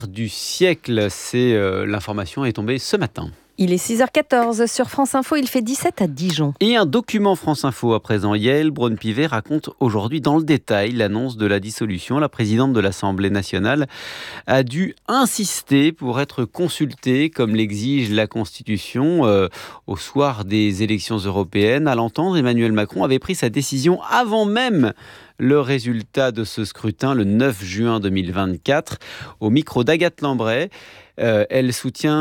Du siècle, l'information est tombée ce matin. Il est 6h14 sur France Info, il fait 17 à Dijon. Et un document France Info à présent. Yaël Braun-Pivet raconte aujourd'hui dans le détail l'annonce de la dissolution. La présidente de l'Assemblée nationale a dû insister pour être consultée, comme l'exige la Constitution, au soir des élections européennes. À l'entendre, Emmanuel Macron avait pris sa décision avant même le résultat de ce scrutin le 9 juin 2024. Au micro d'Agathe Lambray, elle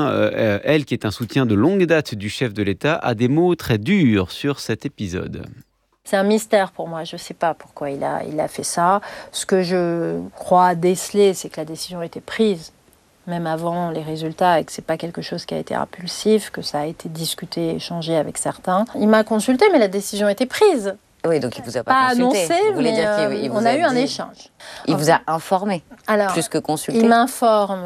qui est un soutien de longue date du chef de l'État, a des mots très durs sur cet épisode. C'est un mystère pour moi, je ne sais pas pourquoi il a fait ça. Ce que je crois déceler, c'est que la décision a été prise, même avant les résultats, et que ce n'est pas quelque chose qui a été impulsif, que ça a été discuté, échangé avec certains. Il m'a consulté, mais la décision a été prise. Oui, donc il ne vous a pas consulté. Annoncé, mais on a eu un échange. Il vous a informé, plus que consulté. Il m'informe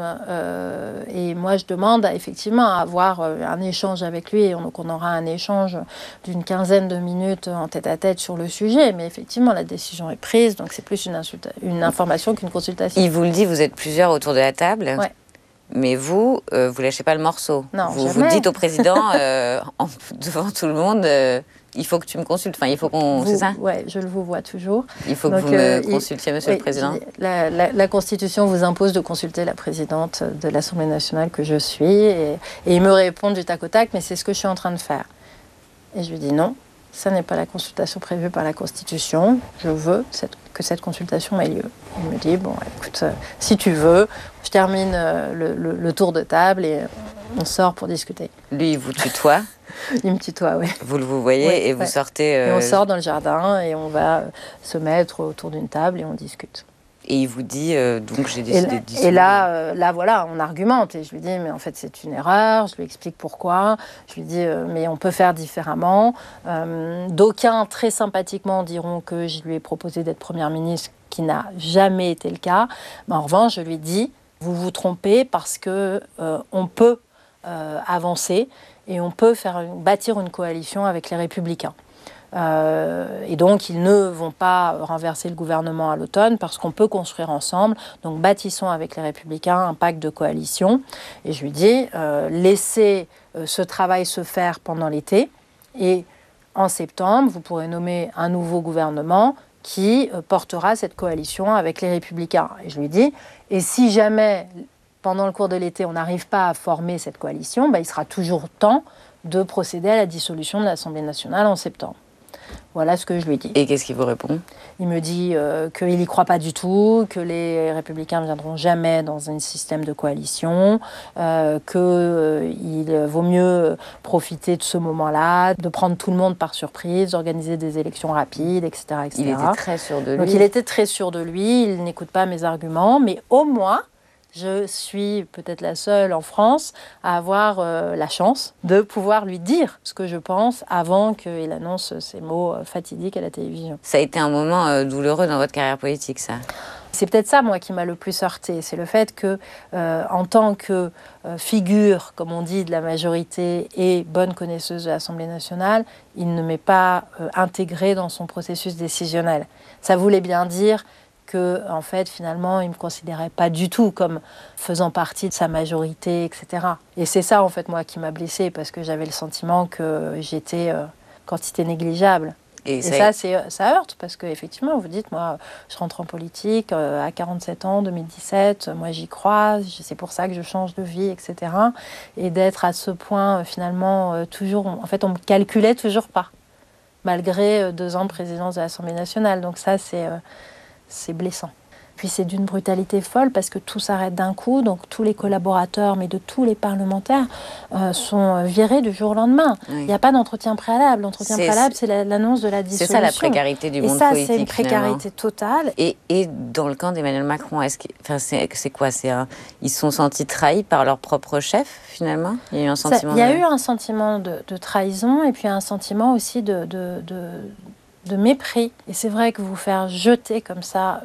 et moi je demande effectivement à avoir un échange avec lui. Donc on aura un échange d'une quinzaine de minutes en tête-à-tête sur le sujet. Mais effectivement, la décision est prise, donc c'est plus une information qu'une consultation. Il vous le dit, vous êtes plusieurs autour de la table. Ouais. Mais vous lâchez pas le morceau. Non, vous jamais. Vous dites au président, devant tout le monde, il faut que tu me consultes. Enfin, il faut qu'on. C'est ça ? Oui, je le vous vois toujours. Il faut que vous me consultiez, monsieur le président. La Constitution vous impose de consulter la présidente de l'Assemblée nationale que je suis. Et il me répond du tac au tac, mais c'est ce que je suis en train de faire. Et je lui dis non, ça n'est pas la consultation prévue par la Constitution. Je veux que cette consultation ait lieu. Il me dit, bon, écoute, si tu veux, je termine le tour de table et on sort pour discuter. Lui, il vous tutoie. Il me tutoie, oui. Vous le voyez, oui, et vous sortez... Et on sort dans le jardin et on va se mettre autour d'une table et on discute. Et il vous dit, donc j'ai décidé de discuter. Et là, voilà, on argumente. Et je lui dis, mais en fait, c'est une erreur. Je lui explique pourquoi. Je lui dis, mais on peut faire différemment. D'aucuns, très sympathiquement, diront que je lui ai proposé d'être Première ministre, qui n'a jamais été le cas. Mais en revanche, je lui dis, vous vous trompez parce qu'on peut avancer et on peut bâtir une coalition avec les Républicains. Et donc, ils ne vont pas renverser le gouvernement à l'automne parce qu'on peut construire ensemble. Donc, bâtissons avec les Républicains un pacte de coalition. Et je lui dis, laissez ce travail se faire pendant l'été. Et en septembre, vous pourrez nommer un nouveau gouvernement qui portera cette coalition avec les Républicains. Et je lui dis, et si jamais, pendant le cours de l'été, on n'arrive pas à former cette coalition, il sera toujours temps de procéder à la dissolution de l'Assemblée nationale en septembre. Voilà ce que je lui dis. Et qu'est-ce qu'il vous répond ? Il me dit qu'il n'y croit pas du tout, que les Républicains ne viendront jamais dans un système de coalition, qu'il vaut mieux profiter de ce moment-là, de prendre tout le monde par surprise, d'organiser des élections rapides, etc., etc. Il était très sûr de lui. Donc il était très sûr de lui, il n'écoute pas mes arguments, mais au moins, je suis peut-être la seule en France à avoir la chance de pouvoir lui dire ce que je pense avant qu'il annonce ces mots fatidiques à la télévision. Ça a été un moment douloureux dans votre carrière politique, ça ? C'est peut-être ça, moi, qui m'a le plus heurtée. C'est le fait que, en tant que figure, comme on dit, de la majorité et bonne connaisseuse de l'Assemblée nationale, il ne m'est pas intégré dans son processus décisionnel. Ça voulait bien dire que, en fait, finalement, il ne me considérait pas du tout comme faisant partie de sa majorité, etc. Et c'est ça, en fait, moi, qui m'a blessée, parce que j'avais le sentiment que j'étais quantité négligeable. Et ça heurte, parce qu'effectivement, vous dites, moi, je rentre en politique à 47 ans, 2017, moi, j'y crois, c'est pour ça que je change de vie, etc. Et d'être à ce point, finalement, toujours... En fait, on ne me calculait toujours pas, malgré 2 ans de présidence de l'Assemblée nationale. Donc ça, c'est blessant. Puis c'est d'une brutalité folle parce que tout s'arrête d'un coup, donc tous les collaborateurs, mais de tous les parlementaires, sont virés du jour au lendemain. Oui. Il n'y a pas d'entretien préalable. L'entretien préalable, c'est l'annonce de la dissolution. C'est ça la précarité du monde politique. Et ça, c'est une précarité totale. Et dans le camp d'Emmanuel Macron, c'est quoi ? Ils se sont sentis trahis par leur propre chef, finalement ? Il y a eu un sentiment Il y a eu un sentiment de trahison et puis un sentiment aussi de mépris. Et c'est vrai que vous faire jeter comme ça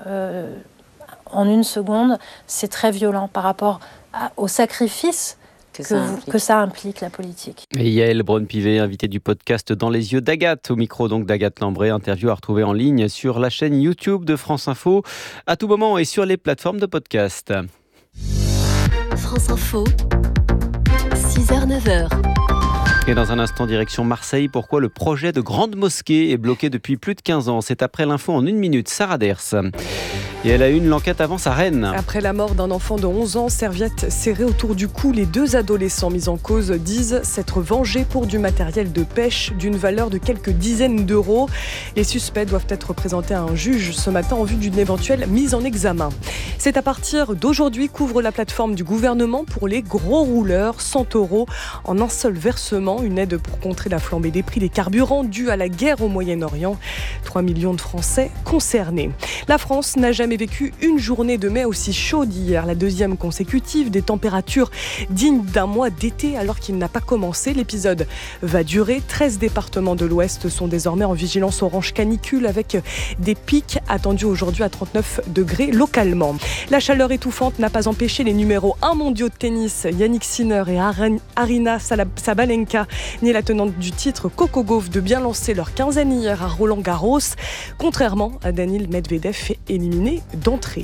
en une seconde, c'est très violent par rapport au sacrifice que ça implique, la politique. Et Yaël Braun-Pivet, invitée du podcast Dans les yeux d'Agathe, au micro donc d'Agathe Lambray, interview à retrouver en ligne sur la chaîne YouTube de France Info, à tout moment et sur les plateformes de podcast. France Info, 6h-9h. Et dans un instant, direction Marseille, pourquoi le projet de grande mosquée est bloqué depuis plus de 15 ans. C'est après l'info en 1 minute, Sarah Ders. Et elle a eu l'enquête avance à Rennes. Après la mort d'un enfant de 11 ans, serviette serrée autour du cou, les 2 adolescents mis en cause disent s'être vengés pour du matériel de pêche d'une valeur de quelques dizaines d'euros. Les suspects doivent être présentés à un juge ce matin en vue d'une éventuelle mise en examen. C'est à partir d'aujourd'hui qu'ouvre la plateforme du gouvernement pour les gros rouleurs, 100 € en un seul versement, une aide pour contrer la flambée des prix des carburants due à la guerre au Moyen-Orient. 3 millions de Français concernés. La France n'a jamais vécu une journée de mai aussi chaude hier, la 2e consécutive, des températures dignes d'un mois d'été alors qu'il n'a pas commencé. L'épisode va durer. 13 départements de l'Ouest sont désormais en vigilance orange canicule avec des pics attendus aujourd'hui à 39 degrés localement. La chaleur étouffante n'a pas empêché les numéros 1 mondiaux de tennis, Yannick Sinner et Aryna Sabalenka, ni la tenante du titre Coco Gauff, de bien lancer leur quinzaine hier à Roland-Garros, contrairement à Daniil Medvedev éliminé d'entrée.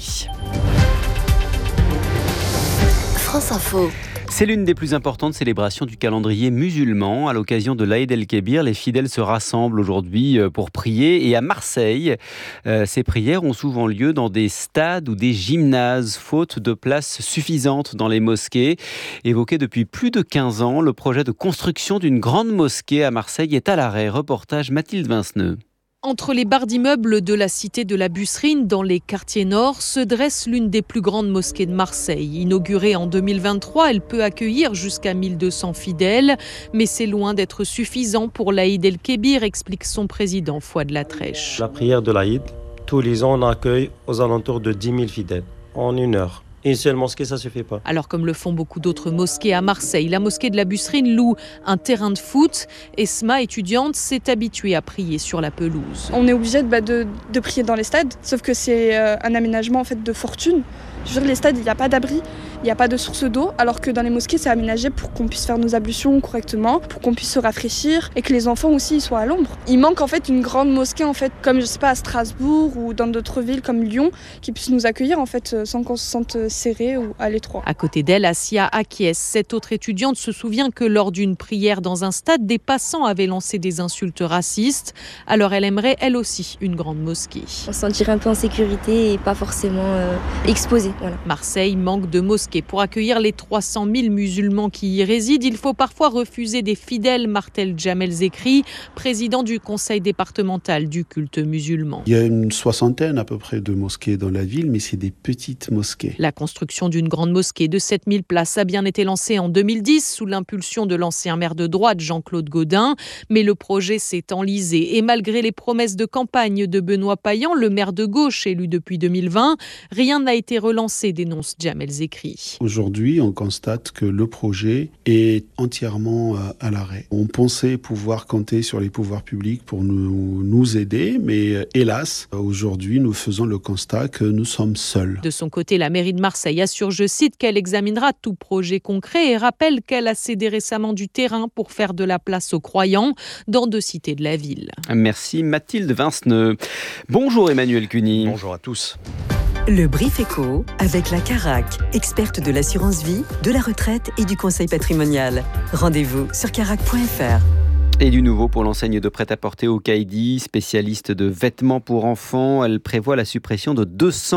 France Info. C'est l'une des plus importantes célébrations du calendrier musulman. À l'occasion de l'Aïd el-Kébir, les fidèles se rassemblent aujourd'hui pour prier. Et à Marseille, ces prières ont souvent lieu dans des stades ou des gymnases, faute de place suffisante dans les mosquées. Évoqué depuis plus de 15 ans, le projet de construction d'une grande mosquée à Marseille est à l'arrêt. Reportage Mathilde Vinceneux. Entre les barres d'immeubles de la cité de la Busserine, dans les quartiers nord, se dresse l'une des plus grandes mosquées de Marseille. Inaugurée en 2023, elle peut accueillir jusqu'à 1200 fidèles. Mais c'est loin d'être suffisant pour l'Aïd el-Kébir, explique son président Fouad Latrèche. La prière de l'Aïd, tous les ans, on accueille aux alentours de 10 000 fidèles en 1 heure. Une seule mosquée, ça ne suffit pas. Alors, comme le font beaucoup d'autres mosquées à Marseille, la mosquée de la Busserine loue un terrain de foot. Esma, étudiante, s'est habituée à prier sur la pelouse. On est obligé de prier dans les stades, sauf que c'est un aménagement en fait de fortune. Je veux dire, les stades, il n'y a pas d'abri, il n'y a pas de source d'eau, alors que dans les mosquées, c'est aménagé pour qu'on puisse faire nos ablutions correctement, pour qu'on puisse se rafraîchir et que les enfants aussi soient à l'ombre. Il manque en fait une grande mosquée, en fait, comme je sais pas, à Strasbourg ou dans d'autres villes comme Lyon, qui puisse nous accueillir en fait sans qu'on se sente serré ou à l'étroit. À côté d'elle, Assia acquiesce. Cette autre étudiante se souvient que lors d'une prière dans un stade, des passants avaient lancé des insultes racistes. Alors elle aimerait, elle aussi, une grande mosquée. On se sentirait un peu en sécurité et pas forcément exposé. Voilà. Marseille manque de mosquées. Pour accueillir les 300 000 musulmans qui y résident, il faut parfois refuser des fidèles, martèle Jamel Zekri, président du conseil départemental du culte musulman. Il y a une 60aine à peu près de mosquées dans la ville, mais c'est des petites mosquées. La construction d'une grande mosquée de 7000 places a bien été lancée en 2010 sous l'impulsion de l'ancien maire de droite Jean-Claude Gaudin, mais le projet s'est enlisé et malgré les promesses de campagne de Benoît Payan, le maire de gauche élu depuis 2020, rien n'a été relancé, dénonce Jamel Zekri. Aujourd'hui, on constate que le projet est entièrement à l'arrêt. On pensait pouvoir compter sur les pouvoirs publics pour nous aider, mais hélas, aujourd'hui, nous faisons le constat que nous sommes seuls. De son côté, la mairie de Marseille assure, je cite, qu'elle examinera tout projet concret et rappelle qu'elle a cédé récemment du terrain pour faire de la place aux croyants dans 2 cités de la ville. Merci Mathilde Vinceneux. Bonjour Emmanuel Cuny. Bonjour à tous. Le Brief Éco avec la Carac, experte de l'assurance vie, de la retraite et du conseil patrimonial. Rendez-vous sur carac.fr. Et du nouveau pour l'enseigne de prêt-à-porter Okaïdi, spécialiste de vêtements pour enfants. Elle prévoit la suppression de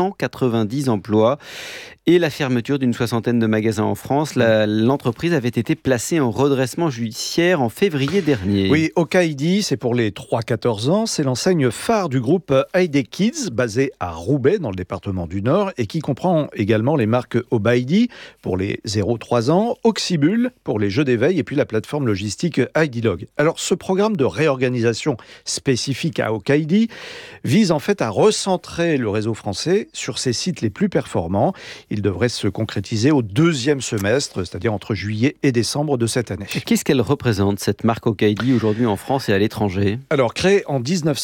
290 emplois et la fermeture d'une 60aine de magasins en France. L'entreprise avait été placée en redressement judiciaire en février dernier. Oui, Okaïdi, c'est pour les 3-14 ans. C'est l'enseigne phare du groupe Heide Kids, basée à Roubaix, dans le département du Nord, et qui comprend également les marques Obaïdi pour les 0-3 ans, Oxybul pour les jeux d'éveil, et puis la plateforme logistique Heidilog. Alors, ce programme de réorganisation spécifique à Okaïdi vise en fait à recentrer le réseau français sur ses sites les plus performants. Il devrait se concrétiser au 2e semestre, c'est-à-dire entre juillet et décembre de cette année. Qu'est-ce qu'elle représente, cette marque Okaïdi, aujourd'hui en France et à l'étranger ? Alors, créée en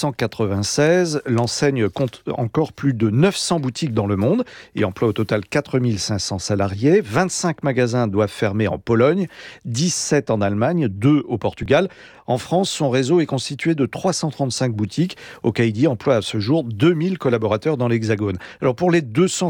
1996, l'enseigne compte encore plus de 900 boutiques dans le monde et emploie au total 4500 salariés. 25 magasins doivent fermer en Pologne, 17 en Allemagne, 2 au Portugal. En France, son réseau est constitué de 335 boutiques. Okaïdi emploie à ce jour 2000 collaborateurs dans l'Hexagone. Alors pour les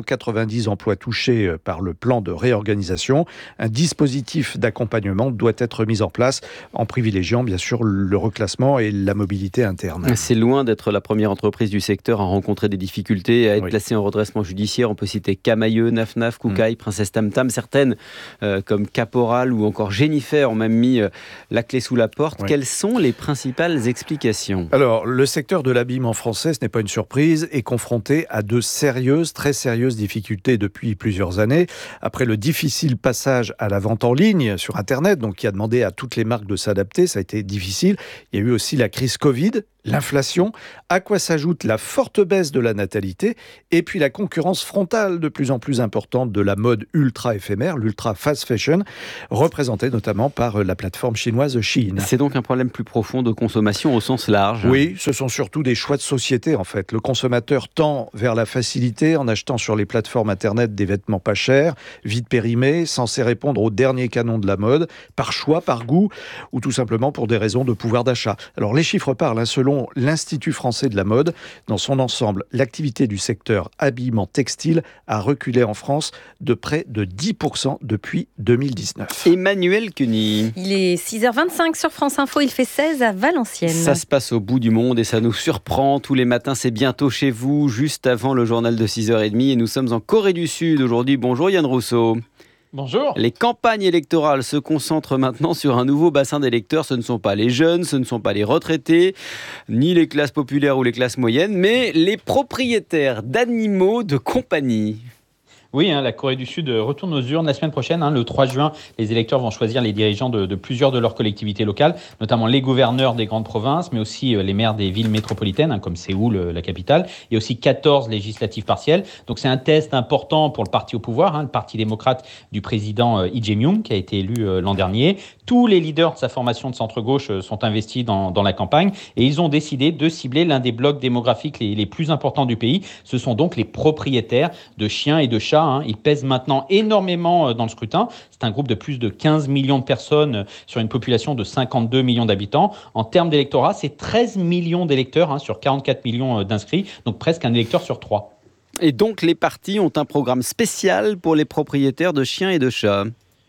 290 emplois touchés par le plan de réorganisation, un dispositif d'accompagnement doit être mis en place en privilégiant bien sûr le reclassement et la mobilité interne. C'est loin d'être la première entreprise du secteur à rencontrer des difficultés, à être placée en redressement judiciaire. On peut citer Camailleux, Naf, Koukaï, Princesse Tam Tam. Certaines, comme Caporal ou encore Jennifer, ont même mis la clé sous la porte. Quelles sont les principales explications ? Alors, le secteur de l'habillement français, ce n'est pas une surprise, est confronté à de très sérieuses difficultés depuis plusieurs années. Après le difficile passage à la vente en ligne sur Internet, donc qui a demandé à toutes les marques de s'adapter, ça a été difficile. Il y a eu aussi la crise Covid, l'inflation, à quoi s'ajoute la forte baisse de la natalité et puis la concurrence frontale de plus en plus importante de la mode ultra éphémère, l'ultra fast fashion, représentée notamment par la plateforme chinoise Shein. C'est donc un problème plus profond de consommation au sens large. Oui, ce sont surtout des choix de société en fait. Le consommateur tend vers la facilité en achetant sur les plateformes internet des vêtements pas chers, vite périmés, censés répondre aux derniers canons de la mode, par choix, par goût ou tout simplement pour des raisons de pouvoir d'achat. Alors les chiffres parlent, selon l'Institut français de la mode, dans son ensemble, l'activité du secteur habillement textile a reculé en France de près de 10% depuis 2019. Emmanuel Cuny. Il est 6h25 sur France Info, il fait 16 à Valenciennes. Ça se passe au bout du monde et ça nous surprend. Tous les matins, c'est bientôt chez vous, juste avant le journal de 6h30. Et nous sommes en Corée du Sud aujourd'hui. Bonjour Yann Rousseau. Bonjour. Les campagnes électorales se concentrent maintenant sur un nouveau bassin d'électeurs. Ce ne sont pas les jeunes, ce ne sont pas les retraités, ni les classes populaires ou les classes moyennes, mais les propriétaires d'animaux de compagnie. Oui, la Corée du Sud retourne aux urnes la semaine prochaine. Le 3 juin, les électeurs vont choisir les dirigeants de plusieurs de leurs collectivités locales, notamment les gouverneurs des grandes provinces, mais aussi les maires des villes métropolitaines, comme Séoul, la capitale. Il y a aussi 14 législatives partielles. Donc c'est un test important pour le parti au pouvoir, le parti démocrate du président Lee Jae-myung, qui a été élu l'an dernier. Tous les leaders de sa formation de centre-gauche sont investis dans la campagne et ils ont décidé de cibler l'un des blocs démographiques les plus importants du pays. Ce sont donc les propriétaires de chiens et de chats. Ils pèsent maintenant énormément dans le scrutin. C'est un groupe de plus de 15 millions de personnes sur une population de 52 millions d'habitants. En termes d'électorat, c'est 13 millions d'électeurs sur 44 millions d'inscrits, donc presque un électeur sur 3. Et donc les partis ont un programme spécial pour les propriétaires de chiens et de chats.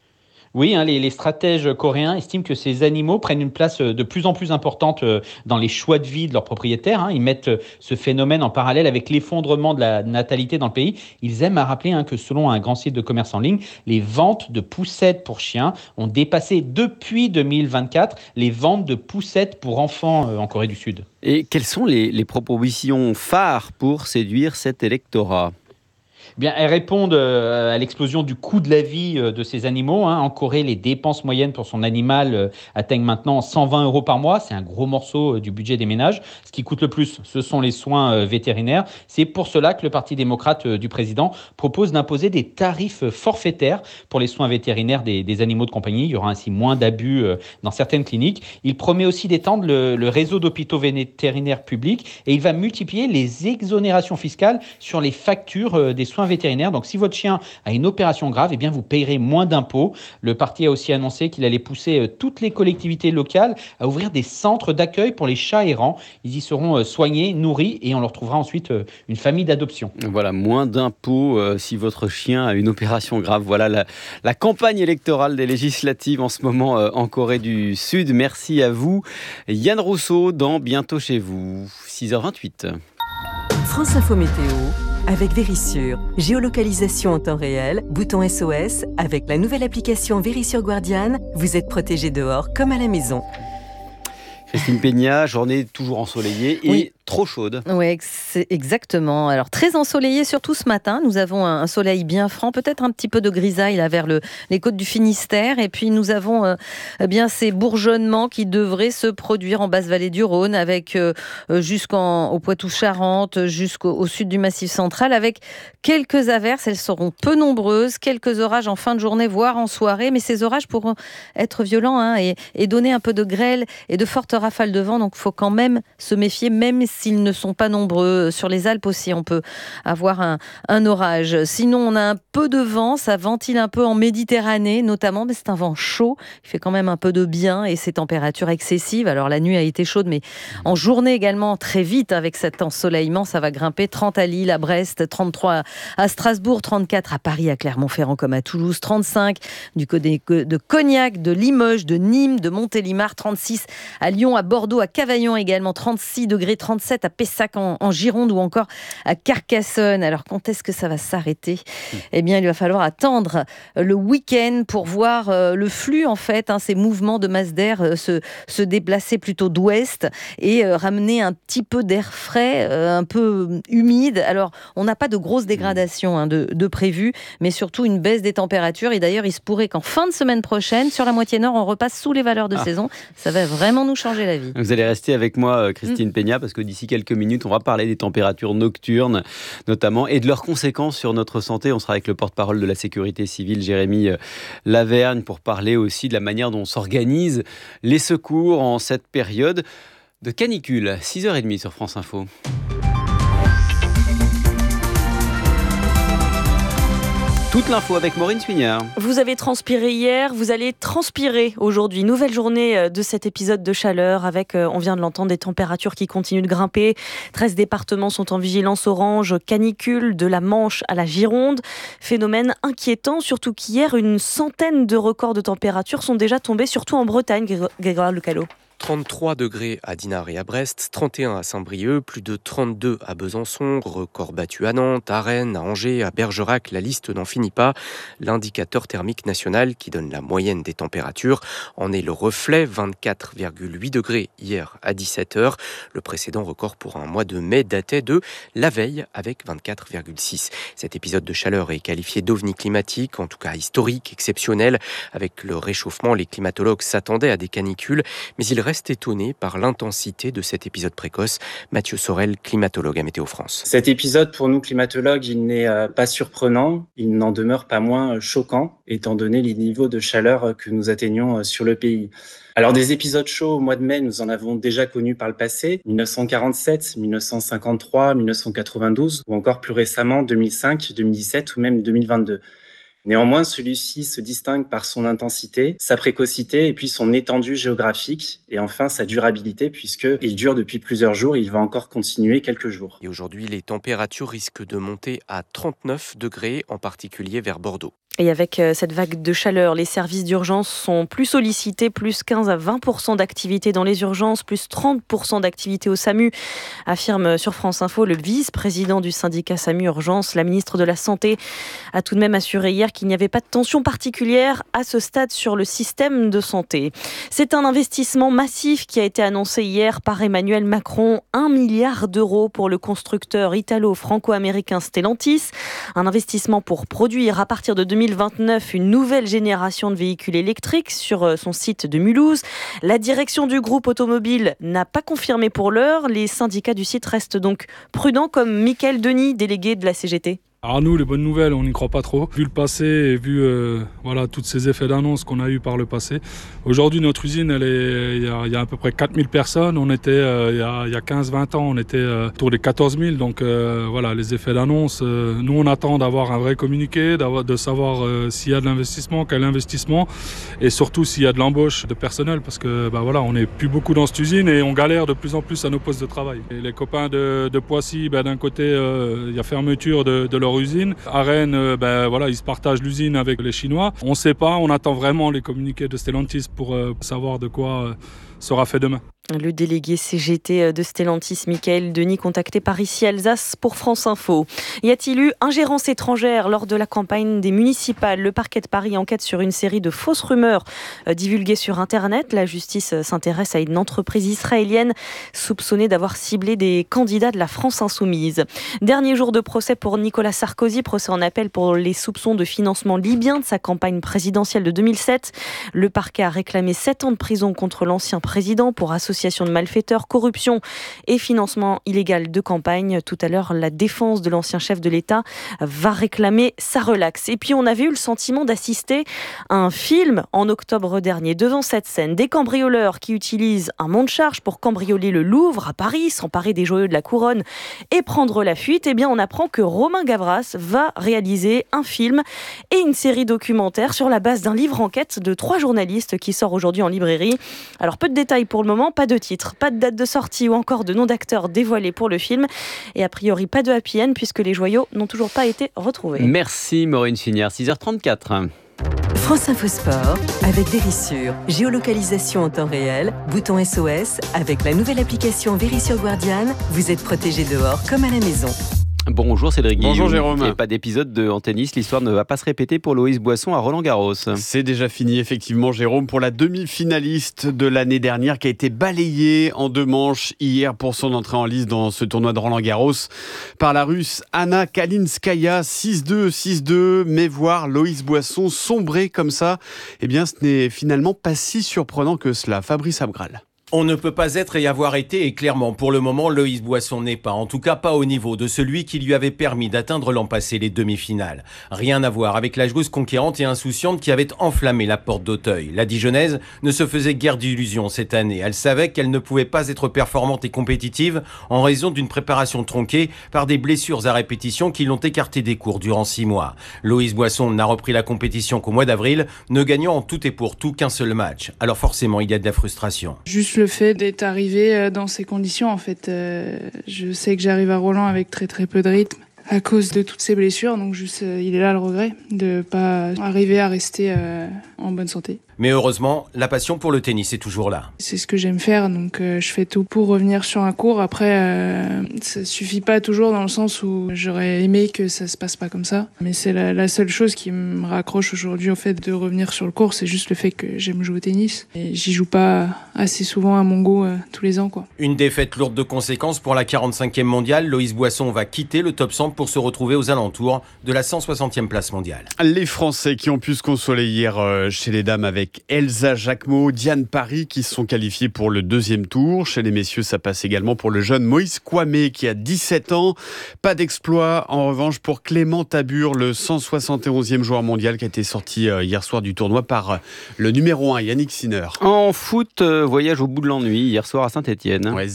Oui, les stratèges coréens estiment que ces animaux prennent une place de plus en plus importante dans les choix de vie de leurs propriétaires. Ils mettent ce phénomène en parallèle avec l'effondrement de la natalité dans le pays. Ils aiment à rappeler que selon un grand site de commerce en ligne, les ventes de poussettes pour chiens ont dépassé depuis 2024 les ventes de poussettes pour enfants en Corée du Sud. Et quelles sont les propositions phares pour séduire cet électorat ? Bien, elles répondent à l'explosion du coût de la vie de ces animaux. En Corée, les dépenses moyennes pour son animal atteignent maintenant 120 € par mois. C'est un gros morceau du budget des ménages. Ce qui coûte le plus, ce sont les soins vétérinaires. C'est pour cela que le Parti démocrate du président propose d'imposer des tarifs forfaitaires pour les soins vétérinaires des animaux de compagnie. Il y aura ainsi moins d'abus dans certaines cliniques. Il promet aussi d'étendre le réseau d'hôpitaux vétérinaires publics et il va multiplier les exonérations fiscales sur les factures des soins vétérinaire. Donc, si votre chien a une opération grave, eh bien, vous payerez moins d'impôts. Le parti a aussi annoncé qu'il allait pousser toutes les collectivités locales à ouvrir des centres d'accueil pour les chats errants. Ils y seront soignés, nourris et on leur trouvera ensuite une famille d'adoption. Voilà, moins d'impôts si votre chien a une opération grave. Voilà la campagne électorale des législatives en ce moment en Corée du Sud. Merci à vous. Yann Rousseau dans Bientôt chez vous, 6h28. France Info Météo avec Vérissure. Géolocalisation en temps réel, bouton SOS. Avec la nouvelle application Vérissure Guardian, vous êtes protégé dehors comme à la maison. Christine Peña, journée toujours ensoleillée et trop chaude. Oui, exactement. Alors, très ensoleillé, surtout ce matin. Nous avons un soleil bien franc, peut-être un petit peu de grisaille là, vers les côtes du Finistère. Et puis, nous avons ces bourgeonnements qui devraient se produire en basse-vallée du Rhône, avec jusqu'au Poitou-Charentes, jusqu'au sud du Massif central, avec quelques averses. Elles seront peu nombreuses, quelques orages en fin de journée, voire en soirée. Mais ces orages pourront être violents et donner un peu de grêle et de fortes rafales de vent. Donc, il faut quand même se méfier, même s'ils ne sont pas nombreux. Sur les Alpes aussi, on peut avoir un orage. Sinon, on a un peu de vent, ça ventile un peu en Méditerranée notamment, mais c'est un vent chaud, il fait quand même un peu de bien et ces températures excessives. Alors la nuit a été chaude, mais en journée également très vite avec cet ensoleillement, ça va grimper. 30 à Lille, à Brest, 33 à Strasbourg, 34 à Paris, à Clermont-Ferrand comme à Toulouse, 35 du côté de Cognac, de Limoges, de Nîmes, de Montélimar, 36 à Lyon, à Bordeaux, à Cavaillon également, 36 degrés, 37 à Pessac en Gironde ou encore à Carcassonne. Alors quand est-ce que ça va s'arrêter ? Eh bien, il va falloir attendre le week-end pour voir le flux, en fait, ces mouvements de masse d'air se déplacer plutôt d'ouest et ramener un petit peu d'air frais, un peu humide. Alors, on n'a pas de grosse dégradation de prévu, mais surtout une baisse des températures. Et d'ailleurs, il se pourrait qu'en fin de semaine prochaine, sur la moitié nord, on repasse sous les valeurs de saison. Ça va vraiment nous changer la vie. Vous allez rester avec moi, Christine Peña, parce que d'ici quelques minutes, on va parler des températures nocturnes, notamment, et de leurs conséquences sur notre santé. On sera avec le porte-parole de la sécurité civile, Jérémy Lavergne, pour parler aussi de la manière dont s'organisent les secours en cette période de canicule. 6h30 sur France Info. Toute l'info avec Maureen Suignard. Vous avez transpiré hier, vous allez transpirer aujourd'hui. Nouvelle journée de cet épisode de chaleur avec, on vient de l'entendre, des températures qui continuent de grimper. 13 départements sont en vigilance orange, canicule, de la Manche à la Gironde. Phénomène inquiétant, surtout qu'hier, une centaine de records de température sont déjà tombés, surtout en Bretagne, Grégoire Lecalot. 33 degrés à Dinard et à Brest, 31 à Saint-Brieuc, plus de 32 à Besançon, record battu à Nantes, à Rennes, à Angers, à Bergerac, la liste n'en finit pas. L'indicateur thermique national qui donne la moyenne des températures en est le reflet, 24,8 degrés hier à 17h. Le précédent record pour un mois de mai datait de la veille avec 24,6. Cet épisode de chaleur est qualifié d'ovni climatique, en tout cas historique, exceptionnel. Avec le réchauffement, les climatologues s'attendaient à des canicules, mais il reste étonné par l'intensité de cet épisode précoce. Mathieu Sorel, climatologue à Météo France. Cet épisode, pour nous climatologues, il n'est pas surprenant, il n'en demeure pas moins choquant, étant donné les niveaux de chaleur que nous atteignons sur le pays. Alors des épisodes chauds au mois de mai, nous en avons déjà connus par le passé, 1947, 1953, 1992, ou encore plus récemment 2005, 2017 ou même 2022. Néanmoins, celui-ci se distingue par son intensité, sa précocité et puis son étendue géographique et enfin sa durabilité puisqu'il dure depuis plusieurs jours et il va encore continuer quelques jours. Et aujourd'hui, les températures risquent de monter à 39 degrés, en particulier vers Bordeaux. Et avec cette vague de chaleur, les services d'urgence sont plus sollicités, plus 15 à 20% d'activité dans les urgences, plus 30% d'activité au SAMU, affirme sur France Info le vice-président du syndicat SAMU Urgence. La ministre de la Santé a tout de même assuré hier qu'il n'y avait pas de tension particulière à ce stade sur le système de santé. C'est un investissement massif qui a été annoncé hier par Emmanuel Macron, 1 milliard d'euros pour le constructeur italo-franco-américain Stellantis. Un investissement pour produire à partir de 2029 une nouvelle génération de véhicules électriques sur son site de Mulhouse. La direction du groupe automobile n'a pas confirmé pour l'heure. Les syndicats du site restent donc prudents, comme Michael Denis, délégué de la CGT. Alors nous, les bonnes nouvelles, on n'y croit pas trop. Vu le passé et vu tous ces effets d'annonce qu'on a eu par le passé. Aujourd'hui, notre usine, il y a à peu près 4000 personnes. On était, il y a 15-20 ans, on était autour des 14 000. Donc les effets d'annonce. Nous, on attend d'avoir un vrai communiqué, de savoir s'il y a de l'investissement, quel investissement, et surtout s'il y a de l'embauche de personnel. Parce que on n'est plus beaucoup dans cette usine et on galère de plus en plus à nos postes de travail. Et les copains de Poissy, d'un côté, il y a fermeture de leur usine. À Rennes, ils se partagent l'usine avec les Chinois. On ne sait pas, on attend vraiment les communiqués de Stellantis pour savoir de quoi sera fait demain. Le délégué CGT de Stellantis, Michael Denis, contacté par Ici Alsace pour France Info. Y a-t-il eu ingérence étrangère lors de la campagne des municipales ? Le parquet de Paris enquête sur une série de fausses rumeurs divulguées sur Internet. La justice s'intéresse à une entreprise israélienne soupçonnée d'avoir ciblé des candidats de la France insoumise. Dernier jour de procès pour Nicolas Sarkozy, procès en appel pour les soupçons de financement libyen de sa campagne présidentielle de 2007. Le parquet a réclamé 7 ans de prison contre l'ancien président pour association association de malfaiteurs, corruption et financement illégal de campagne. Tout à l'heure, la défense de l'ancien chef de l'État va réclamer sa relaxe. Et puis, on avait eu le sentiment d'assister à un film en octobre dernier. Devant cette scène, des cambrioleurs qui utilisent un monte-charge pour cambrioler le Louvre à Paris, s'emparer des joyaux de la couronne et prendre la fuite. Eh bien, on apprend que Romain Gavras va réaliser un film et une série documentaire sur la base d'un livre enquête de 3 journalistes qui sort aujourd'hui en librairie. Alors, peu de détails pour le moment, pas de titre, pas de date de sortie ou encore de nom d'acteur dévoilé pour le film. Et a priori, pas de happy end puisque les joyaux n'ont toujours pas été retrouvés. Merci Maureen Finière, 6h34. France Info Sport avec Vérissure. Géolocalisation en temps réel, bouton SOS. Avec la nouvelle application Vérissure Guardiane, vous êtes protégé dehors comme à la maison. Bonjour Cédric Guillaume. Bonjour Jérôme. Et pas d'épisode en tennis, l'histoire ne va pas se répéter pour Loïs Boisson à Roland-Garros. C'est déjà fini effectivement Jérôme pour la demi-finaliste de l'année dernière qui a été balayée en 2 manches hier pour son entrée en lice dans ce tournoi de Roland-Garros par la Russe Anna Kalinskaya, 6-2, 6-2. Mais voir Loïs Boisson sombrer comme ça, eh bien ce n'est finalement pas si surprenant que cela. Fabrice Abgral. On ne peut pas être et avoir été, et clairement, pour le moment, Loïs Boisson n'est pas, en tout cas pas au niveau de celui qui lui avait permis d'atteindre l'an passé les demi-finales. Rien à voir avec la joueuse conquérante et insouciante qui avait enflammé la porte d'Auteuil. La Dijonnaise ne se faisait guère d'illusions cette année. Elle savait qu'elle ne pouvait pas être performante et compétitive en raison d'une préparation tronquée par des blessures à répétition qui l'ont écartée des cours durant 6 mois. Loïs Boisson n'a repris la compétition qu'au mois d'avril, ne gagnant en tout et pour tout qu'un seul match. Alors forcément, il y a de la frustration. Le fait d'être arrivé dans ces conditions, en fait, je sais que j'arrive à Roland avec très peu de rythme à cause de toutes ces blessures, donc juste il est là le regret de pas arriver à rester en bonne santé. Mais heureusement, la passion pour le tennis est toujours là. C'est ce que j'aime faire, donc je fais tout pour revenir sur un court. Après, ça suffit pas toujours dans le sens où j'aurais aimé que ça se passe pas comme ça. Mais c'est la seule chose qui me raccroche aujourd'hui au fait de revenir sur le court, c'est juste le fait que j'aime jouer au tennis. Et j'y joue pas assez souvent à mon goût tous les ans, quoi. Une défaite lourde de conséquences pour la 45e mondiale. Loïs Boisson va quitter le top 100 pour se retrouver aux alentours de la 160e place mondiale. Les Français qui ont pu se consoler hier chez les dames avec Elsa Jacquemot, Diane Paris qui se sont qualifiés pour le 2e tour. Chez les messieurs, ça passe également pour le jeune Moïse Kouamé qui a 17 ans. Pas d'exploit en revanche pour Clément Tabur, le 171e joueur mondial qui a été sorti hier soir du tournoi par le numéro 1 Yannick Sinner. En foot, voyage au bout de l'ennui hier soir à Saint-Etienne. Ouais,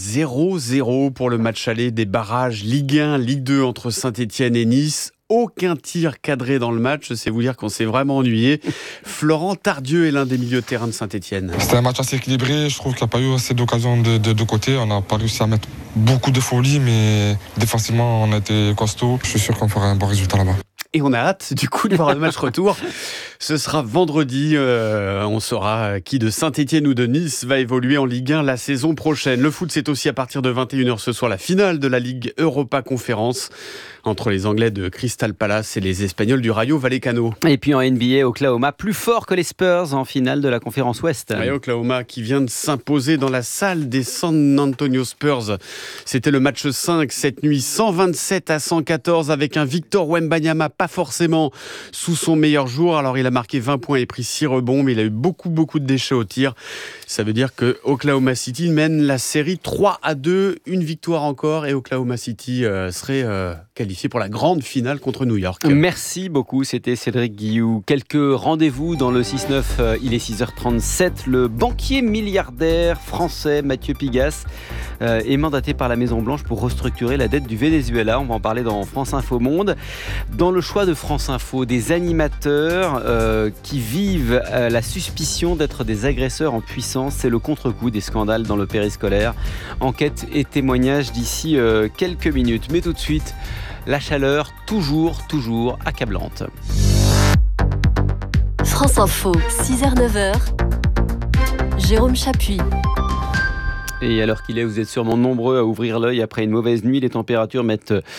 0-0 pour le match aller des barrages Ligue 1, Ligue 2 entre Saint-Etienne et Nice. Aucun tir cadré dans le match, c'est vous dire qu'on s'est vraiment ennuyé. Florent Tardieu est l'un des milieux de terrain de Saint-Etienne. C'était un match assez équilibré, je trouve qu'il n'y a pas eu assez d'occasions de deux côtés. On n'a pas réussi à mettre beaucoup de folie, mais défensivement on a été costaud. Je suis sûr qu'on fera un bon résultat là-bas. Et on a hâte du coup de voir le match retour. Ce sera vendredi. On saura qui de Saint-Etienne ou de Nice va évoluer en Ligue 1 la saison prochaine. Le foot, c'est aussi à partir de 21h ce soir la finale de la Ligue Europa Conférence entre les Anglais de Crystal Palace et les Espagnols du Rayo Vallecano. Et puis en NBA, Oklahoma plus fort que les Spurs en finale de la Conférence Ouest. Et Oklahoma qui vient de s'imposer dans la salle des San Antonio Spurs. C'était le match 5 cette nuit, 127-114 avec un Victor Wembanyama pas forcément sous son meilleur jour. Alors il a marqué 20 points et pris 6 rebonds, mais il a eu beaucoup de déchets au tir. Ça veut dire que Oklahoma City mène la série 3-2, une victoire encore et Oklahoma City serait qualifié pour la grande finale contre New York. Merci beaucoup, c'était Cédric Guillou. Quelques rendez-vous dans le 6-9, il est 6h37. Le banquier milliardaire français Mathieu Pigasse est mandaté par la Maison-Blanche pour restructurer la dette du Venezuela. On va en parler dans France Info Monde. Dans le choix de France Info, des animateurs qui vivent la suspicion d'être des agresseurs en puissance. C'est le contre-coup des scandales dans le périscolaire. Enquête et témoignages d'ici quelques minutes. Mais tout de suite, la chaleur toujours accablante. France Info, 6h-9h, Jérôme Chapuis. Et à l'heure qu'il est, vous êtes sûrement nombreux à ouvrir l'œil après une mauvaise nuit. Les températures mettent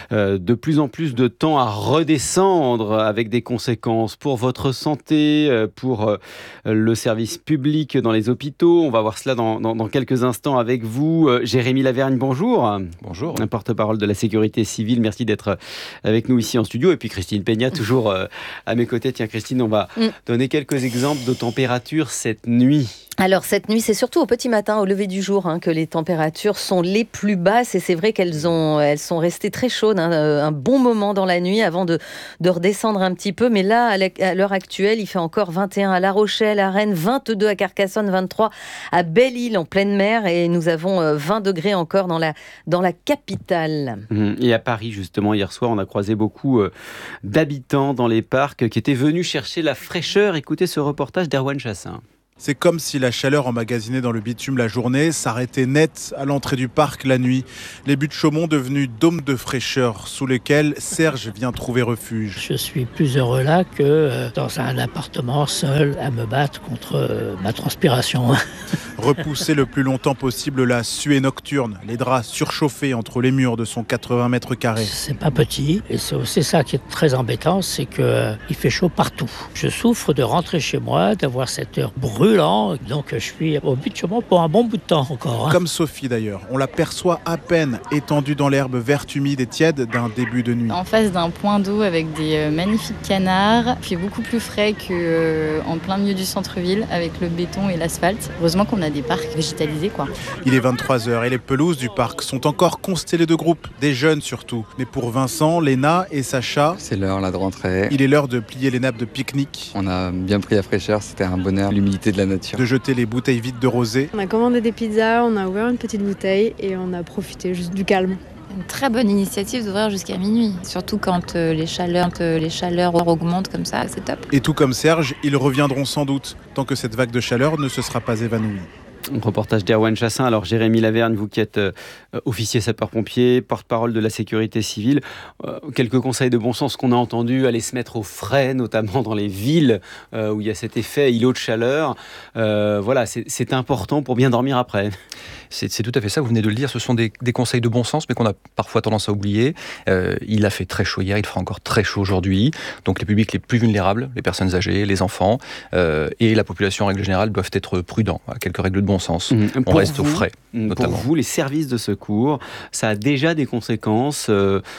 de plus en plus de temps à redescendre avec des conséquences pour votre santé, pour le service public dans les hôpitaux. On va voir cela dans quelques instants avec vous. Jérémy Lavergne, bonjour. Bonjour. Porte-parole de la sécurité civile. Merci d'être avec nous ici en studio. Et puis Christine Peña, toujours à mes côtés. Tiens Christine, on va donner quelques exemples de températures cette nuit. Alors cette nuit, c'est surtout au petit matin, au lever du jour, que les températures sont les plus basses. Et c'est vrai qu'elles sont restées très chaudes un bon moment dans la nuit avant de redescendre un petit peu. Mais là, à l'heure actuelle, il fait encore 21 à La Rochelle, à Rennes, 22 à Carcassonne, 23 à Belle-Île en pleine mer. Et nous avons 20 degrés encore dans la capitale. Et à Paris, justement, hier soir, on a croisé beaucoup d'habitants dans les parcs qui étaient venus chercher la fraîcheur. Écoutez ce reportage d'Erwan Chassin. C'est comme si la chaleur emmagasinée dans le bitume la journée s'arrêtait net à l'entrée du parc la nuit. Les buttes Chaumont devenus dômes de fraîcheur sous lesquels Serge vient trouver refuge. Je suis plus heureux là que dans un appartement seul à me battre contre ma transpiration. Repousser le plus longtemps possible la suée nocturne, les draps surchauffés entre les murs de son 80 mètres carrés. C'est pas petit et c'est aussi ça qui est très embêtant, c'est qu'il fait chaud partout. Je souffre de rentrer chez moi, d'avoir cette heure brûlante. Donc je suis au but de Chaumont pour un bon bout de temps encore. Comme Sophie d'ailleurs, on l'aperçoit à peine étendue dans l'herbe verte humide et tiède d'un début de nuit. En face d'un point d'eau avec des magnifiques canards, il fait beaucoup plus frais qu'en plein milieu du centre-ville avec le béton et l'asphalte. Heureusement qu'on a des parcs végétalisés quoi. Il est 23h et les pelouses du parc sont encore constellées de groupes, des jeunes surtout. Mais pour Vincent, Léna et Sacha, c'est l'heure là de rentrer. Il est l'heure de plier les nappes de pique-nique. On a bien pris la fraîcheur, c'était un bonheur, l'humidité de la nature. De jeter les bouteilles vides de rosé. On a commandé des pizzas, on a ouvert une petite bouteille et on a profité juste du calme. Une très bonne initiative d'ouvrir jusqu'à minuit, surtout quand les chaleurs augmentent comme ça, c'est top. Et tout comme Serge, ils reviendront sans doute, tant que cette vague de chaleur ne se sera pas évanouie. Reportage d'Erwan Chassin. Alors Jérémy Lavergne, vous qui êtes officier sapeur-pompier, porte-parole de la sécurité civile, quelques conseils de bon sens qu'on a entendus, aller se mettre au frais, notamment dans les villes où il y a cet effet îlot de chaleur. Voilà, c'est important pour bien dormir après. C'est tout à fait ça, vous venez de le dire, ce sont des conseils de bon sens, mais qu'on a parfois tendance à oublier. Il a fait très chaud hier, il fera encore très chaud aujourd'hui. Donc les publics les plus vulnérables, les personnes âgées, les enfants et la population en règle générale doivent être prudents, à quelques règles de bon sens. On reste au frais, notamment. Pour vous, les services de secours, ça a déjà des conséquences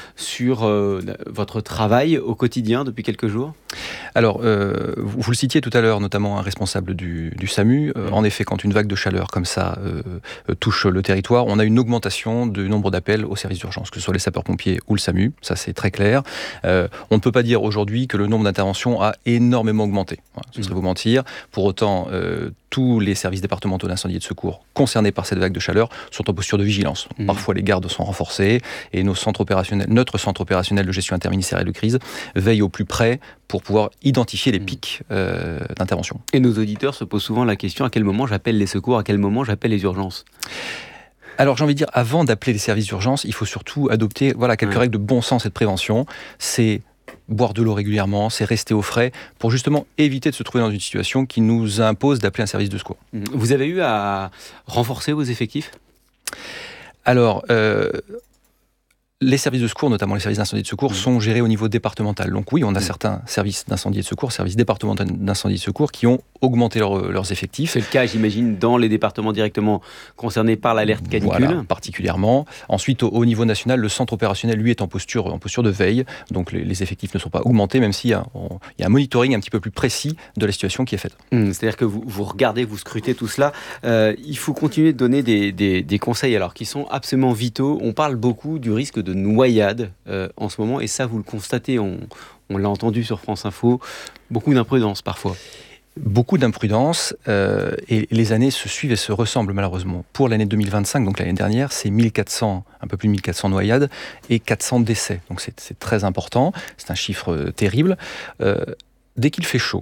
sur votre travail au quotidien depuis quelques jours ? Alors, vous le citiez tout à l'heure, notamment un responsable du SAMU. En effet, quand une vague de chaleur comme ça touche le territoire, on a une augmentation du nombre d'appels aux services d'urgence, que ce soit les sapeurs-pompiers ou le SAMU, ça c'est très clair. On ne peut pas dire aujourd'hui que le nombre d'interventions a énormément augmenté. Ce serait vous mentir. Pour autant, tous les services départementaux d'incendie et de secours concernés par cette vague de chaleur sont en posture de vigilance. Parfois, les gardes sont renforcés et notre centre opérationnel de gestion interministérielle de crise veille au plus près pour pouvoir identifier les pics d'intervention. Et nos auditeurs se posent souvent la question, à quel moment j'appelle les secours, à quel moment j'appelle les urgences ? Alors j'ai envie de dire, avant d'appeler les services d'urgence, il faut surtout adopter quelques règles de bon sens et de prévention. C'est boire de l'eau régulièrement, c'est rester au frais pour justement éviter de se trouver dans une situation qui nous impose d'appeler un service de secours. Vous avez eu à renforcer vos effectifs ? Alors, les services de secours, notamment les services d'incendie et de secours, sont gérés au niveau départemental. Donc oui, on a certains services d'incendie et de secours, services départementaux d'incendie et de secours, qui ont augmenté leurs effectifs. C'est le cas, j'imagine, dans les départements directement concernés par l'alerte canicule. Voilà, particulièrement. Ensuite, au niveau national, le centre opérationnel, lui, est en posture de veille. Donc les effectifs ne sont pas augmentés, même s'il y a un monitoring un petit peu plus précis de la situation qui est faite. C'est-à-dire que vous regardez, vous scrutez tout cela. Il faut continuer de donner des conseils alors qui sont absolument vitaux. On parle beaucoup du risque de noyade en ce moment, et ça, vous le constatez, on l'a entendu sur France Info, beaucoup d'imprudence parfois. Beaucoup d'imprudence, et les années se suivent et se ressemblent malheureusement. Pour l'année 2025, donc l'année dernière, c'est un peu plus de 1400 noyades et 400 décès. Donc c'est très important, c'est un chiffre terrible. Dès qu'il fait chaud,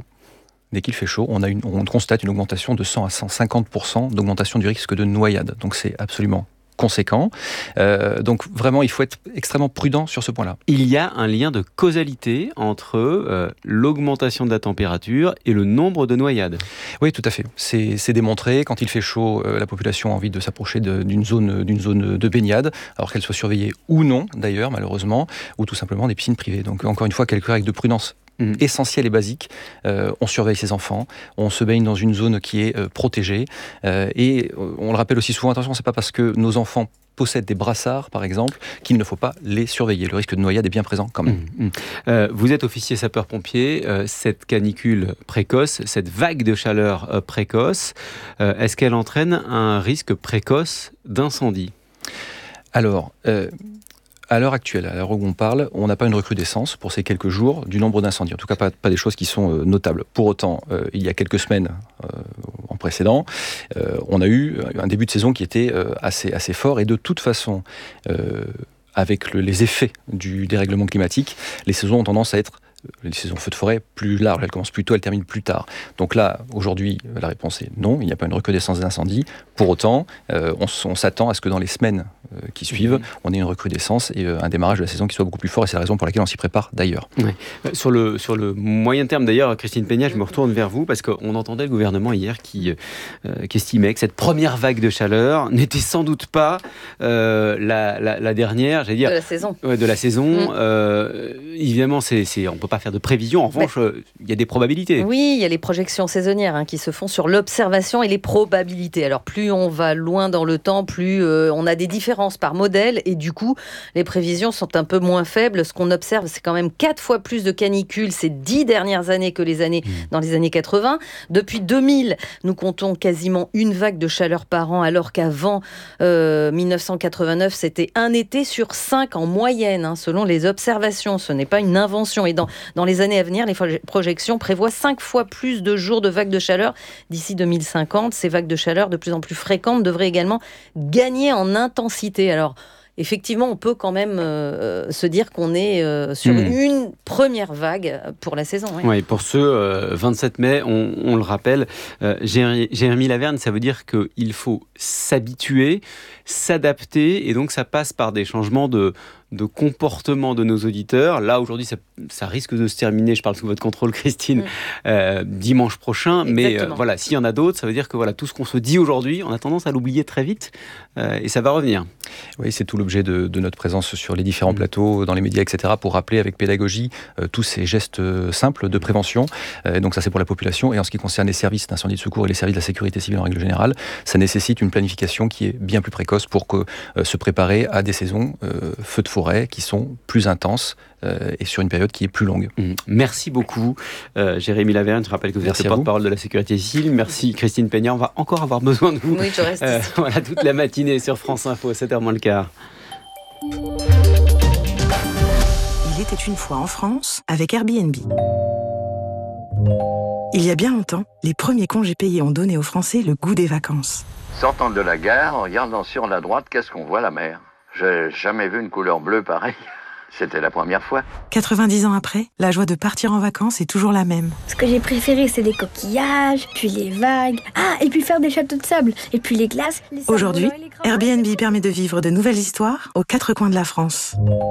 on constate une augmentation de 100 à 150% d'augmentation du risque de noyade. Donc c'est absolument conséquent. Donc vraiment, il faut être extrêmement prudent sur ce point-là. Il y a un lien de causalité entre l'augmentation de la température et le nombre de noyades. Oui, tout à fait. C'est démontré. Quand il fait chaud, la population a envie de s'approcher d'une zone de baignade, alors qu'elle soit surveillée ou non, d'ailleurs, malheureusement, ou tout simplement des piscines privées. Donc encore une fois, quelques règles de prudence essentielles et basiques. On surveille ses enfants, on se baigne dans une zone qui est protégée, et on le rappelle aussi souvent, attention, c'est pas parce que nos enfants possèdent des brassards, par exemple, qu'il ne faut pas les surveiller. Le risque de noyade est bien présent quand même. Vous êtes officier sapeur-pompier. Cette canicule précoce, cette vague de chaleur précoce, est-ce qu'elle entraîne un risque précoce d'incendie ? Alors, à l'heure actuelle, à l'heure où on parle, on n'a pas une recrudescence pour ces quelques jours du nombre d'incendies. En tout cas, pas des choses qui sont notables. Pour autant, il y a quelques semaines en précédent, on a eu un début de saison qui était assez fort. Et de toute façon, avec les effets du dérèglement climatique, les saisons ont tendance à être les saisons feux de forêt plus larges, elles commencent plus tôt, elles terminent plus tard. Donc là, aujourd'hui, la réponse est non, il n'y a pas une recrudescence d'incendie. Pour autant, on s'attend à ce que dans les semaines qui suivent, on ait une recrudescence et un démarrage de la saison qui soit beaucoup plus fort, et c'est la raison pour laquelle on s'y prépare d'ailleurs. Ouais. Sur le moyen terme d'ailleurs, Christine Peña, je me retourne vers vous, parce qu'on entendait le gouvernement hier qui estimait que cette première vague de chaleur n'était sans doute pas la dernière, j'allais dire... De la saison. De la saison. Évidemment, on ne peut pas faire de prévision. En revanche, il y a des probabilités. Oui, il y a les projections saisonnières qui se font sur l'observation et les probabilités. Alors, plus on va loin dans le temps, plus on a des différences par modèle, et du coup, les prévisions sont un peu moins faibles. Ce qu'on observe, c'est quand même 4 fois plus de canicules ces 10 dernières années que dans les années 80. Depuis 2000, nous comptons quasiment une vague de chaleur par an, alors qu'avant 1989, c'était un été sur 5 en moyenne, selon les observations. Ce n'est pas une invention. Et dans les années à venir, les projections prévoient 5 fois plus de jours de vagues de chaleur d'ici 2050. Ces vagues de chaleur de plus en plus fréquentes devraient également gagner en intensité. Alors, effectivement, on peut quand même se dire qu'on est sur une première vague pour la saison. Oui, pour ce 27 mai, on le rappelle, Jérémy Laverne, ça veut dire qu'il faut s'habituer, s'adapter, et donc ça passe par des changements de comportement de nos auditeurs. Là, aujourd'hui, ça risque de se terminer, je parle sous votre contrôle, Christine, dimanche prochain. Exactement. Mais voilà, s'il y en a d'autres, ça veut dire que tout ce qu'on se dit aujourd'hui, on a tendance à l'oublier très vite, et ça va revenir. Oui, c'est tout l'objet de notre présence sur les différents plateaux, dans les médias, etc., pour rappeler avec pédagogie tous ces gestes simples de prévention. Et donc ça, c'est pour la population. Et en ce qui concerne les services d'incendie de secours et les services de la sécurité civile en règle générale, ça nécessite une planification qui est bien plus précoce pour se préparer à des saisons feux de forêt qui sont plus intenses et sur une période qui est plus longue. Merci beaucoup, Jérémy Laverne. Je rappelle que vous êtes le porte-parole de la sécurité civile. Merci, Christine Peña. On va encore avoir besoin de vous. Oui, je reste ici. Voilà, toute la matinée sur France Info, 7h moins le quart. Il était une fois en France avec Airbnb. Il y a bien longtemps, les premiers congés payés ont donné aux Français le goût des vacances. Sortant de la gare, en regardant sur la droite, qu'est-ce qu'on voit? La mer. J'ai jamais vu une couleur bleue pareille. C'était la première fois. 90 ans après, la joie de partir en vacances est toujours la même. Ce que j'ai préféré, c'est les coquillages, puis les vagues. Ah, et puis faire des châteaux de sable, et puis les glaces. Aujourd'hui, Airbnb permet de vivre de nouvelles histoires aux 4 coins de la France.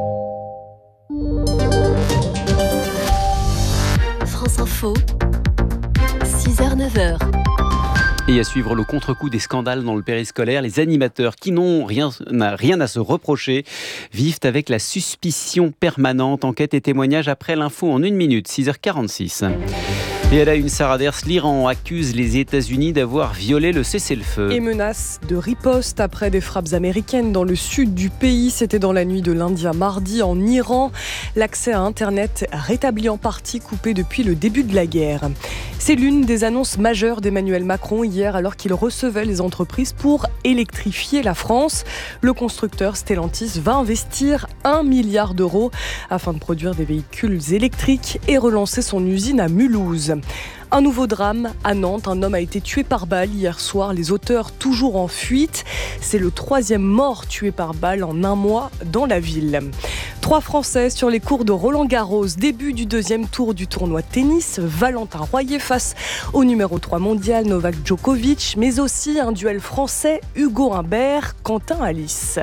France Info, 6h-9h. Et à suivre le contre-coup des scandales dans le périscolaire, les animateurs qui n'ont rien à se reprocher vivent avec la suspicion permanente. Enquête et témoignage après l'info en 1 minute, 6h46. Et à la une, Sarah Ders, l'Iran accuse les États-Unis d'avoir violé le cessez-le-feu. Et menace de riposte après des frappes américaines dans le sud du pays. C'était dans la nuit de lundi à mardi en Iran. L'accès à Internet rétabli en partie, coupé depuis le début de la guerre. C'est l'une des annonces majeures d'Emmanuel Macron hier alors qu'il recevait les entreprises pour électrifier la France. Le constructeur Stellantis va investir 1 milliard d'euros afin de produire des véhicules électriques et relancer son usine à Mulhouse. Un nouveau drame à Nantes. Un homme a été tué par balle hier soir. Les auteurs toujours en fuite. C'est le 3e mort tué par balle en un mois dans la ville. 3 Français sur les cours de Roland-Garros. Début du 2e tour du tournoi de tennis. Valentin Royer face au numéro 3 mondial Novak Djokovic. Mais aussi un duel français. Hugo Humbert, Quentin Alice.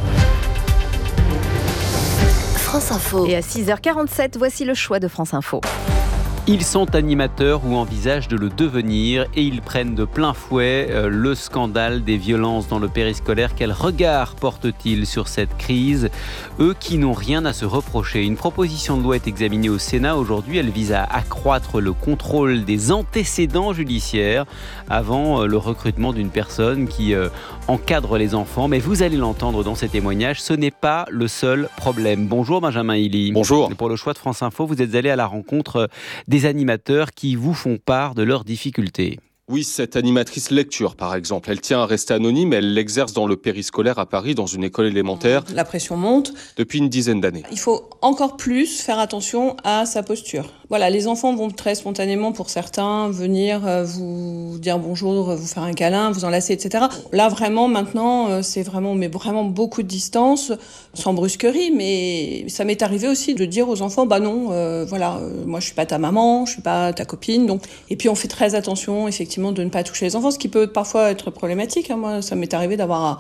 France Info. Et à 6h47, voici le choix de France Info. Ils sont animateurs ou envisagent de le devenir et ils prennent de plein fouet le scandale des violences dans le périscolaire. Quel regard portent-ils sur cette crise, eux qui n'ont rien à se reprocher? Une proposition de loi est examinée au Sénat aujourd'hui. Elle vise à accroître le contrôle des antécédents judiciaires avant le recrutement d'une personne qui encadre les enfants. Mais vous allez l'entendre dans ces témoignages, ce n'est pas le seul problème. Bonjour Benjamin Hilly. Bonjour. Pour le choix de France Info, vous êtes allé à la rencontre des animateurs qui vous font part de leurs difficultés. Oui, cette animatrice lecture, par exemple, elle tient à rester anonyme, elle l'exerce dans le périscolaire à Paris, dans une école élémentaire. La pression monte. Depuis une dizaine d'années. Il faut encore plus faire attention à sa posture. Voilà, les enfants vont très spontanément, pour certains, venir vous dire bonjour, vous faire un câlin, vous enlacer, etc. Là, vraiment, maintenant, c'est vraiment beaucoup de distance, sans brusquerie, mais ça m'est arrivé aussi de dire aux enfants, bah non, moi je suis pas ta maman, je suis pas ta copine, donc. Et puis on fait très attention, effectivement, de ne pas toucher les enfants, ce qui peut parfois être problématique. Moi, ça m'est arrivé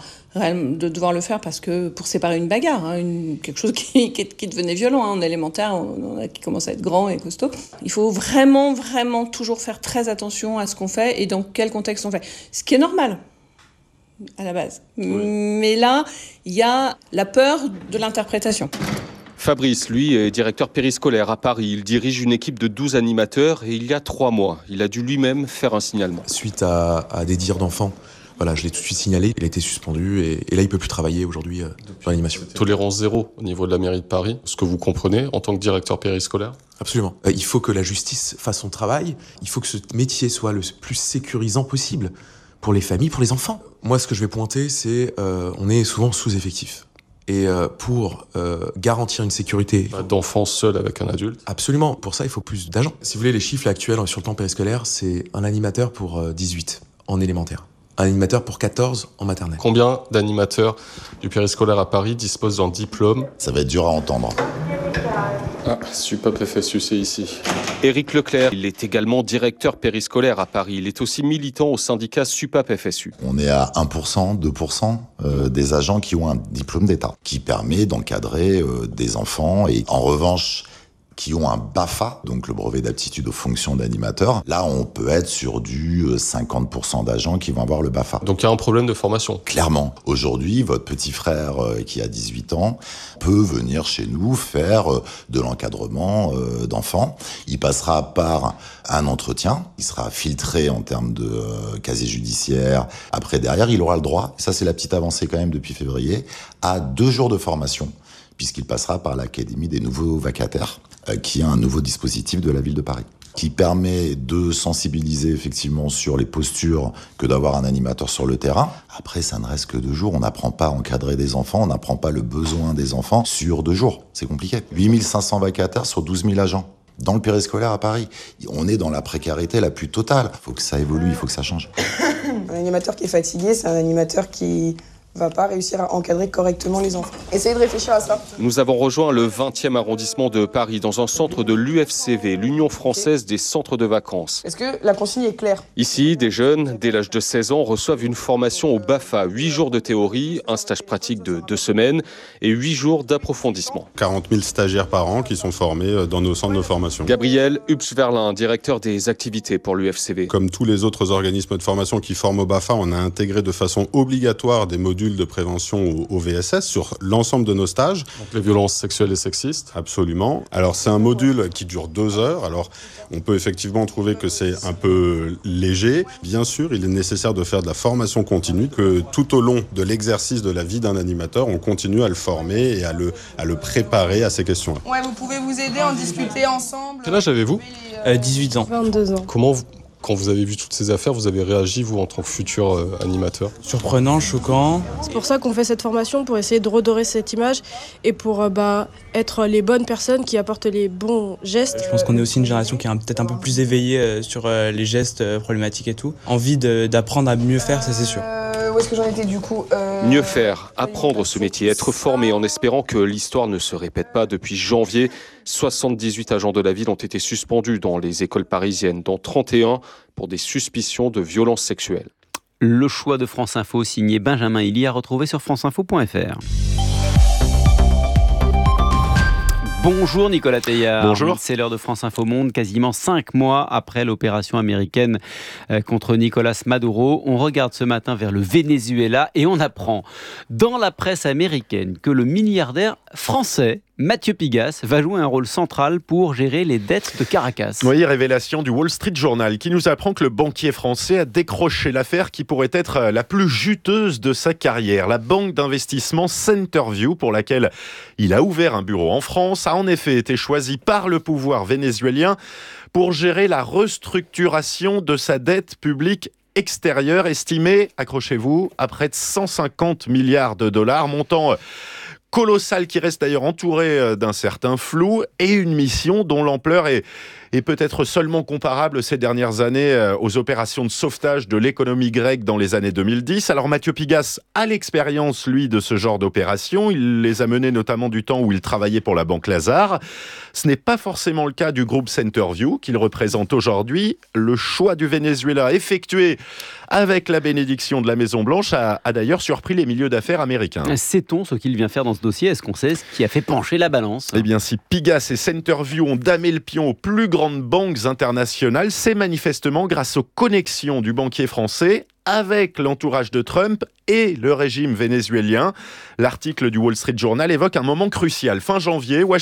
de devoir le faire parce que pour séparer une bagarre, quelque chose qui devenait violent. En élémentaire, qui commence à être grand et costaud. Il faut vraiment, vraiment toujours faire très attention à ce qu'on fait et dans quel contexte on fait. Ce qui est normal à la base. Oui. Mais là, il y a la peur de l'interprétation. Fabrice, lui, est directeur périscolaire à Paris. Il dirige une équipe de 12 animateurs et il y a 3 mois, il a dû lui-même faire un signalement. Suite à des dires d'enfants, voilà, je l'ai tout de suite signalé, il a été suspendu et là il peut plus travailler aujourd'hui dans l'animation. Tolérance zéro au niveau de la mairie de Paris, ce que vous comprenez en tant que directeur périscolaire? Absolument. Il faut que la justice fasse son travail, il faut que ce métier soit le plus sécurisant possible pour les familles, pour les enfants. Moi, ce que je vais pointer, c'est on est souvent sous-effectif. Et pour garantir une sécurité... D'enfants seuls avec un adulte? Absolument. Pour ça, il faut plus d'agents. Si vous voulez, les chiffres actuels sur le temps périscolaire, c'est un animateur pour 18 en élémentaire. Un animateur pour 14 en maternelle. Combien d'animateurs du périscolaire à Paris disposent d'un diplôme? Ça va être dur à entendre. Ah, SUPAP FSU, c'est ici. Éric Leclerc, il est également directeur périscolaire à Paris. Il est aussi militant au syndicat SUPAP FSU. On est à 1%, 2% des agents qui ont un diplôme d'État, qui permet d'encadrer des enfants. Et en revanche, qui ont un BAFA, donc le brevet d'aptitude aux fonctions d'animateur. Là, on peut être sur du 50% d'agents qui vont avoir le BAFA. Donc il y a un problème de formation. Clairement. Aujourd'hui, votre petit frère qui a 18 ans peut venir chez nous faire de l'encadrement d'enfants. Il passera par un entretien. Il sera filtré en termes de casier judiciaire. Après, derrière, il aura le droit, ça c'est la petite avancée quand même depuis février, à 2 jours de formation, puisqu'il passera par l'Académie des nouveaux vacataires, qui est un nouveau dispositif de la ville de Paris, qui permet de sensibiliser effectivement sur les postures que d'avoir un animateur sur le terrain. Après, ça ne reste que 2 jours. On n'apprend pas à encadrer des enfants, on n'apprend pas le besoin des enfants sur 2 jours. C'est compliqué. 8500 vacataires sur 12 000 agents. Dans le périscolaire à Paris, on est dans la précarité la plus totale. Il faut que ça évolue, il faut que ça change. Un animateur qui est fatigué, c'est un animateur qui va pas réussir à encadrer correctement les enfants. Essayez de réfléchir à ça. Nous avons rejoint le 20e arrondissement de Paris, dans un centre de l'UFCV, l'Union française des centres de vacances. Est-ce que la consigne est claire? Ici, des jeunes, dès l'âge de 16 ans, reçoivent une formation au BAFA, 8 jours de théorie, un stage pratique de 2 semaines et 8 jours d'approfondissement. 40 000 stagiaires par an qui sont formés dans nos centres de formation. Gabriel Hubsverlin, directeur des activités pour l'UFCV. Comme tous les autres organismes de formation qui forment au BAFA, on a intégré de façon obligatoire des modules de prévention au VSS sur l'ensemble de nos stages. Donc les violences sexuelles et sexistes? Absolument. Alors c'est un module qui dure 2 heures. Alors on peut effectivement trouver que c'est un peu léger. Bien sûr, il est nécessaire de faire de la formation continue, que tout au long de l'exercice de la vie d'un animateur, on continue à le former et à le préparer à ces questions-là. Ouais, vous pouvez vous aider, en discuter ensemble. Quel âge avez-vous? 18 ans. 22 ans. Comment Quand vous avez vu toutes ces affaires, vous avez réagi, vous, en tant que futur animateur? Surprenant, choquant. C'est pour ça qu'on fait cette formation, pour essayer de redorer cette image et pour être les bonnes personnes qui apportent les bons gestes. Je pense qu'on est aussi une génération qui est peut-être un peu plus éveillée sur les gestes problématiques et tout. Envie d'apprendre à mieux faire, ça c'est sûr. Où est-ce que j'en étais du coup Mieux faire, apprendre ce métier, être formé en espérant que l'histoire ne se répète pas. Depuis janvier, 78 agents de la ville ont été suspendus dans les écoles parisiennes, dont 31 pour des suspicions de violences sexuelles. Le choix de France Info, signé Benjamin Hilly, à retrouver sur franceinfo.fr. Bonjour Nicolas Teillard. Bonjour. C'est l'heure de France Info Monde, quasiment 5 mois après l'opération américaine contre Nicolas Maduro. On regarde ce matin vers le Venezuela et on apprend dans la presse américaine que le milliardaire français Mathieu Pigasse va jouer un rôle central pour gérer les dettes de Caracas. Oui, révélation du Wall Street Journal qui nous apprend que le banquier français a décroché l'affaire qui pourrait être la plus juteuse de sa carrière. La banque d'investissement Centerview, pour laquelle il a ouvert un bureau en France, a en effet été choisie par le pouvoir vénézuélien pour gérer la restructuration de sa dette publique extérieure, estimée, accrochez-vous, à près de 150 milliards de dollars, montant colossal qui reste d'ailleurs entouré d'un certain flou et une mission dont l'ampleur est peut-être seulement comparable ces dernières années aux opérations de sauvetage de l'économie grecque dans les années 2010. Alors Mathieu Pigasse a l'expérience, lui, de ce genre d'opérations. Il les a menées notamment du temps où il travaillait pour la Banque Lazare. Ce n'est pas forcément le cas du groupe Centerview qu'il représente aujourd'hui. Le choix du Venezuela effectué avec la bénédiction de la Maison-Blanche a d'ailleurs surpris les milieux d'affaires américains. Sait-on ce qu'il vient faire dans ce dossier ? Est-ce qu'on sait ce qui a fait pencher la balance ? Eh bien, si Pigasse et Centerview ont damé le pion aux plus grandes banques internationales, c'est manifestement grâce aux connexions du banquier français avec l'entourage de Trump et le régime vénézuélien. L'article du Wall Street Journal évoque un moment crucial. Fin janvier,